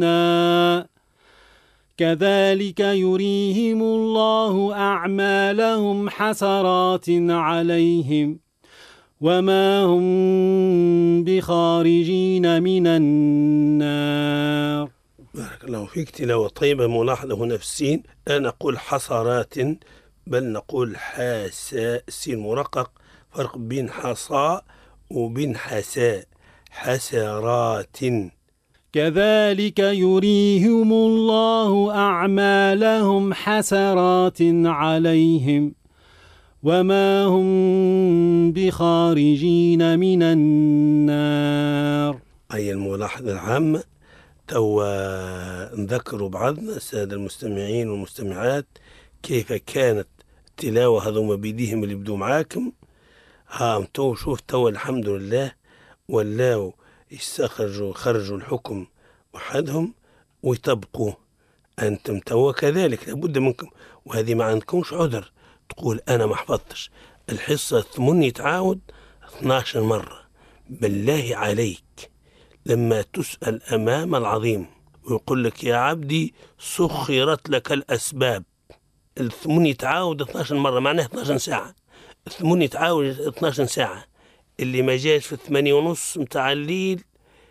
كذلك يريهم الله أعمالهم حسرات عليهم وما هم بخارجين من النار. بارك الله فيك. تلاوة طيبة. ملاحظة هنا في السين لا نقول حسرات بل نقول حاساء، السين مرقق، فرق بين حصاء وبين حساء. حسرات. كذلك يريهم الله أعمالهم حسرات عليهم وما هم بخارجين من النار. أي الملاحظة العامة نذكر بعضنا السادة المستمعين والمستمعات كيف كانت التلاوة هذوما بيديهم اللي بدوا معاكم. تو شوف تو الحمد لله ولاو خرجوا الحكم وحدهم ويطبقوه. أنتم تو كذلك لابد منكم، وهذه ما عندكمش عذر تقول أنا ما حفظتش. الحصة 8 يتعاود 12 مرة. بالله عليك لما تسأل أمام العظيم ويقول لك يا عبدي سخرت لك الأسباب، 8 يتعاود 12 مرة معناه 12 ساعة. 8 يتعاود 12 ساعة. اللي ما جاش في 8:30 متاع الليل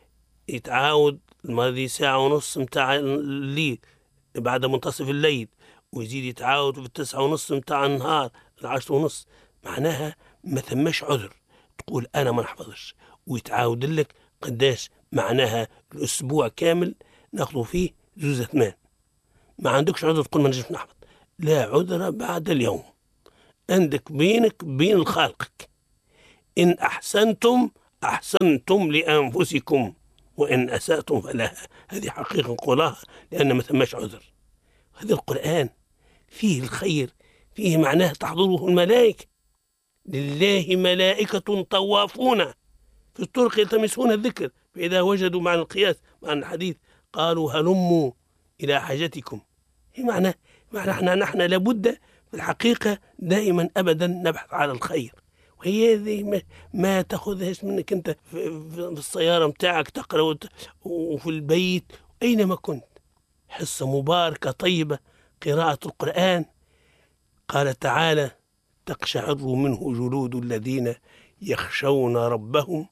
يتعاود الماضي 1.5 ساعة متاع الليل بعد منتصف الليل، ويزيد يتعاود في 9:30 متاع النهار 10:30. معناها ما ثماش عذر تقول أنا ما نحفظش ويتعاود لك قداش. معناها الأسبوع كامل ناخذ فيه 2 ما عندكش عذر تقول ما نجمش نحفظ. لا عذر بعد اليوم. عندك بينك بين خالقك. إن أحسنتم أحسنتم لأنفسكم وإن أسأتم فلها. هذه حقيقة نقولها لأن ما ثماش عذر. هذا القرآن فيه الخير، فيه معناه تحضره الملائكة. لله ملائكة طوافون في الطرق يلتمسون الذكر فإذا وجدوا معنى القياس معنى الحديث قالوا هلموا إلى حاجتكم. هي معنى نحن لابد في الحقيقة دائما أبدا نبحث على الخير. وهي ذي ما تأخذهش منك أنت في السيارة متاعك تقرأ وفي البيت أينما كنت. حصة مباركة طيبة قراءة القرآن. قال تعالى تقشعر منه جلود الذين يخشون ربهم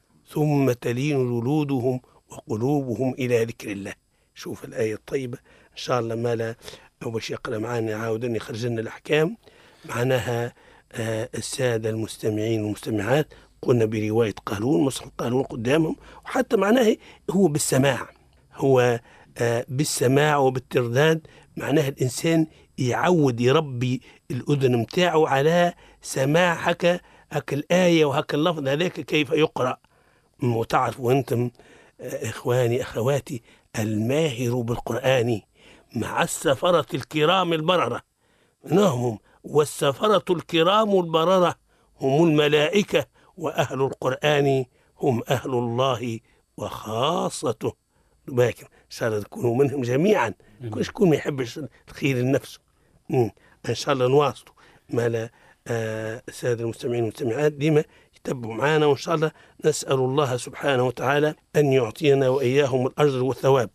ثم تلين جلودهم وقلوبهم إلى ذكر الله. شوف الآية الطيبة إن شاء الله. ما لا أو باش يقرأ معنا يعاودن يخرج لنا الأحكام. معناها السادة المستمعين والمستمعات قلنا برواية قالون مصحف قالون قدامهم، وحتى معناه هو بالسماع، هو بالسماع وبالترداد. معناها الإنسان يعود يربي الأذن متاعه على سماع هكا الآية وهكا اللفظ هذاك كيف يقرأ. وتعرفوا أنتم إخواني أخواتي الماهر بالقرآن مع السفرة الكرام البررة نهم، والسفرة الكرام البررة هم الملائكة، وأهل القرآن هم أهل الله وخاصته. باكر إن شاء الله تكونوا منهم جميعا. كل شكون ما يحبش الخير لنفسه. إن شاء الله نواصلوا ما لا السادة المستمعين والمستمعات ديما يتبعوا معنا، وإن شاء الله نسأل الله سبحانه وتعالى أن يعطينا وإياهم الأجر والثواب.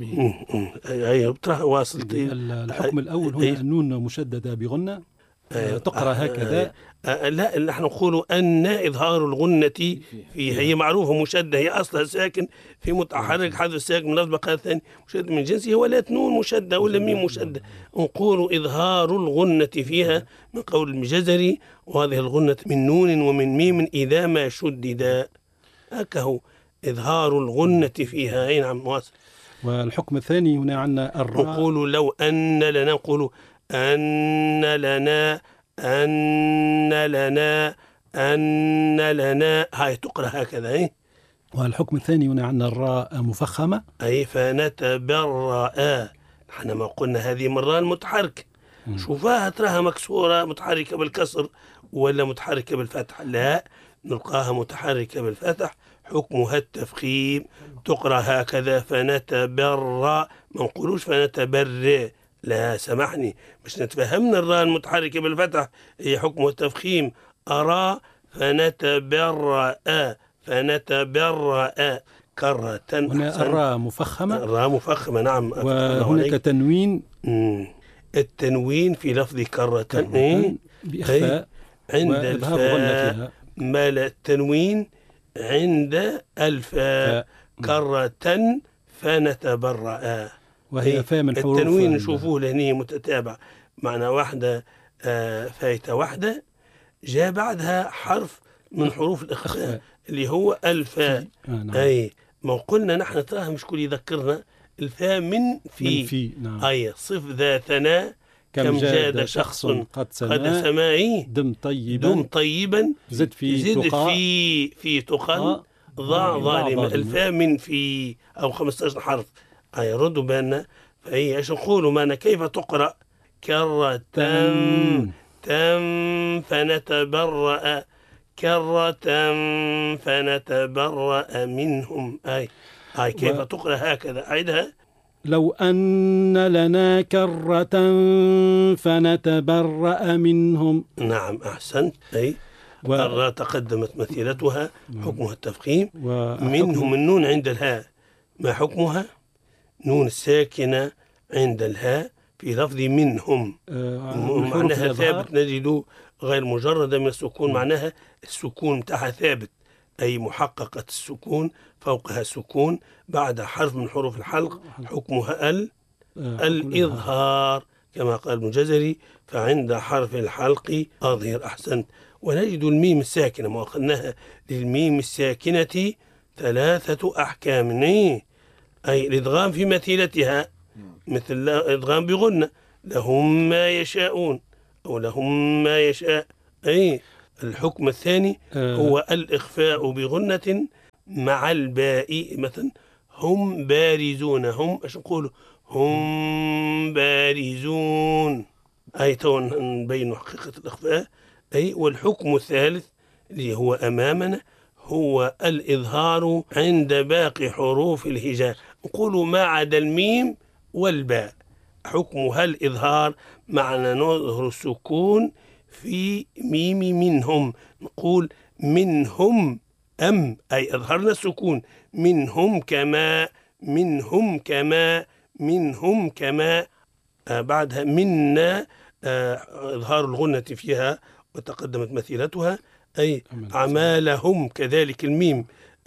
آمين. واصل. الحكم الأول هنا النون مشددة بغنة تقرأ هكذا. لا نحن نقول أن إظهار الغنة فيها هي معروفة مشدة، هي أصلها ساكن في متحرك حذف الساكن من لفظ قال ثاني مشدد من جنسه، ولا نون مشدة ولا ميم مشدة. نقول إظهار الغنة فيها من قول المجزري وهذه الغنة من نون ومن ميم إذا ما شددا. هكذا إظهار الغنة فيها. أي نعم واصل. والحكم الثاني هنا عندنا الراء. نقول لو أن لنا، نقول أن لنا أن لنا أن لنا، هاي تقرأ هكذا. والحكم الثاني هنا عندنا الراء مفخمة. أي فنتبرأ. نحن ما قلنا هذه مرة المتحركة شوفها تراها مكسورة متحركة بالكسر ولا متحركة بالفتح. لا نلقاها متحركة بالفتح حكمها التفخيم. تقرأ هكذا فنتبرأ، ما نقولوش فنتبرأ. لا سامحني مش نتفهمنا الراء المتحركة بالفتح هي حكم التفخيم. أرى فنتبرأ فنتبرأ كرة. هنا الراء مفخمة. الراء مفخمة، نعم. وهناك تنوين. التنوين في لفظ كرة بإخفاء عند الفاء، مال التنوين عند الفاء. كرة فنتبرأ، وهي فاء من حروف التنوين. نشوفوه لهني متتابع، معنى واحدة فايتة واحدة جاء بعدها حرف من حروف الإخفاء اللي هو الفاء. نعم. ما قلنا نحن تراها مش كل يذكرنا الفاء من في. نعم. صف ذا ثناء كم جاد شخص قد سمائي دم طيبا زد في تقى ضع ظالما. الفاء من في أو 15 حرف. ردوا بالنا. فهي ايش نقولوا معنا كيف تقرأ؟ كرة فنتبرأ، كرة فنتبرأ منهم. كيف تقرأ هكذا؟ أعيدها. لو أن لنا كرة فنتبرأ منهم. نعم، أحسنت. الراء تقدمت مثيلتها، حكمها التفخيم. منهم النون عند الهاء، ما حكمها؟ نون الساكنة عند الهاء في لفظ منهم، معناها ثابت، نجد غير مجردة من السكون. معناها السكون بتاعها ثابت، أي محققة السكون، فوقها سكون، بعد حرف من حروف الحلق، حكمها الإظهار كما قال ابن جزري، فعند حرف الحلق أظهر. أحسنت. ونجد الميم الساكنة، ما أخذناها للميم الساكنة 3 أحكام. أي الإدغام في مثيلتها، مثل الإدغام بغنة، لهم ما يشاءون أو لهم ما يشاء. الحكم الثاني هو الإخفاء بغنة مع الباء، مثلا هم بارزون. هم ايش نقولوا؟ هم بارزون. نبين حقيقة الإخفاء. والحكم الثالث اللي هو أمامنا هو الإظهار عند باقي حروف الهجاء. نقول ما عدا الميم والباء حكمها الإظهار، معنى نظهر السكون في ميم منهم. نقول منهم أي أظهرنا السكون، منهم كما، منهم كما، منهم كما. بعدها منا إظهار الغنة فيها وتقدمت مثيلتها، أي أعمالهم. كذلك الميم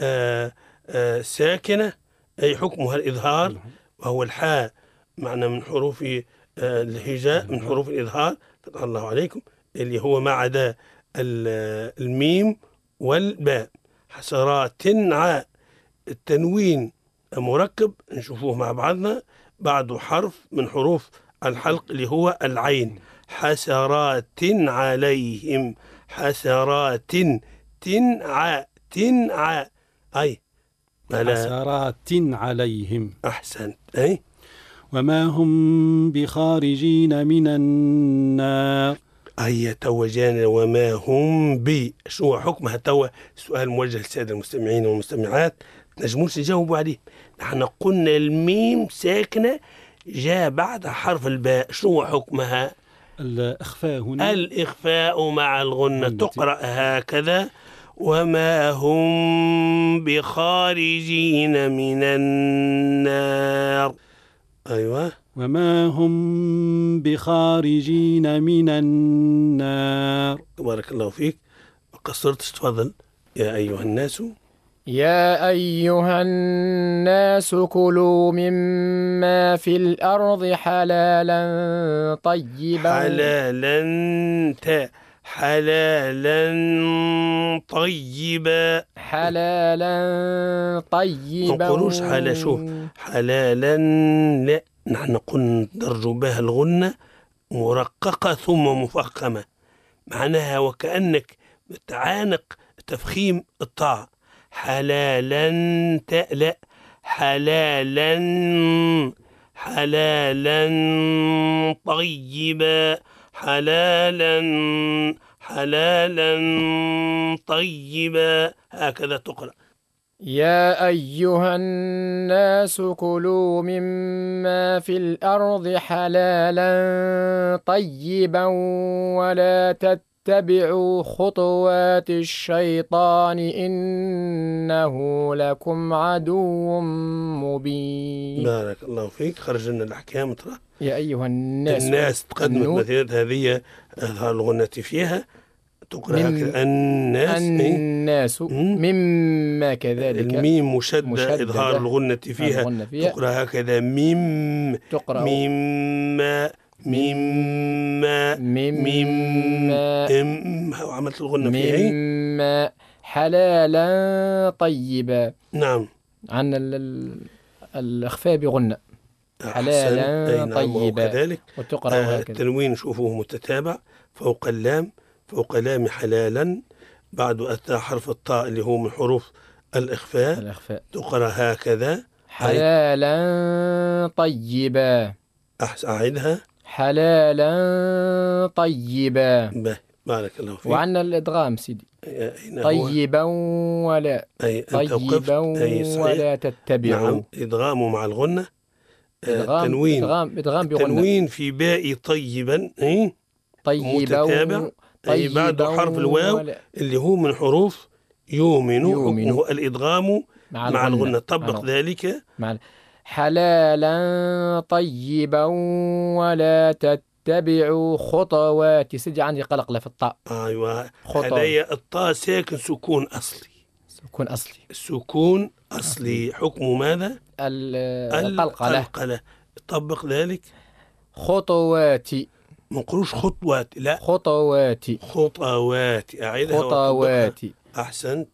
ساكنة، أي حكمها الإظهار، وهو الحاء معنى من حروف الهجاء، من حروف الإظهار، فتح الله عليكم، اللي هو ما عدا الميم والباء. حسرات عاء، التنوين مركب، نشوفوه مع بعضنا، بعده حرف من حروف الحلق اللي هو العين. حسرات عليهم، حسرات تنعاء حسرات عليهم. أحسنت. وما هم بخارجين من النار. توجان وما هم شو حكمها؟ توا سؤال موجه للسادة المستمعين والمستمعات، نجموش نجاوبوا عليه. نحن قلنا الميم ساكنة جاء بعد حرف الباء، شو حكمها؟ الإخفاء هنا، الإخفاء مع الغنة، تقرأ هكذا: وما هم بخارجين من النار. وما هم بخارجين من النار. بارك الله فيك، قصرتش، تفضل. يا أيها الناس، يا أيها الناس كلوا مما في الأرض حلالا طيبا. حلالا طيبا. حلالا طيبا. ما نقولوش حلالا، لا، نحن نقول ندرج بها الغنة مرققة ثم مفخمة، معناها وكأنك تعانق تفخيم الطاء. حلالا لا، حلالا طيبا، حلالا طيبا، هكذا تقرأ. يا أيها الناس كلوا مما في الأرض حلالا طيبا ولا تتبعوا خطوات الشيطان إنه لكم عدو مبين. بارك الله فيك. خرج لنا الأحكام. ترى يا أيها الناس تقدمت مثلا هذه إظهار الغنة فيها تقرأ هكذا الناس مما كذلك الميم مشددة إظهار الغنة فيها تقرأ هكذا ميم مما وعملت الغنة فيها مما حلالا طيبا. نعم. عن الإخفاء بغنة حلالا طيبا كذلك. وتقرأ هكذا. التنوين شوفوه متتابع فوق اللام، فوق لام حلالا، بعد أتى حرف الطاء اللي هو من حروف الإخفاء تقرأ هكذا حلالا طيبا. أعيدها حلالا طيبا. بارك الله فيك. وعندنا الإدغام سيدي طيبا ولا طيبا ولا تتبعوا. نعم. إدغام مع الغنة. إدغام بغنة. التنوين في باء طيبا طيبا متتابع بعد حرف الواو اللي هو من حروف يؤمن حكمه الإدغام مع الغنة. طبق ذلك حلالا طيبا ولا تتبعوا خطوات. سجي عندي قلق في الطاء. أيوة. هذا الطاء ساكن سكون أصلي. سكون أصلي. حكم ماذا؟ القلقلة. طبق ذلك خطواتي. ما نقولوش خطوات، لا خطواتي. أعيدها. خطواتي. أحسنت.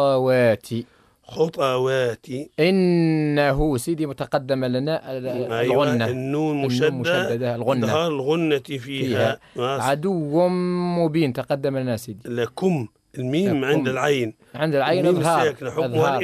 خطواتي. إنه سيدي متقدم لنا الغنة. النون مشددة إظهار الغنة فيها. عدو مبين تقدم لنا سيدي. لكم الميم عند العين إظهار.